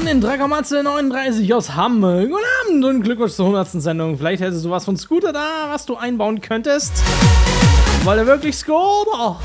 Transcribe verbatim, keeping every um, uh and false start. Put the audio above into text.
den Drackermatze neununddreißig aus Hamburg. Guten Abend und Glückwunsch zur hundertsten Sendung. Vielleicht hättest du was von Scooter da, was du einbauen könntest. Weil er wirklich Scooter.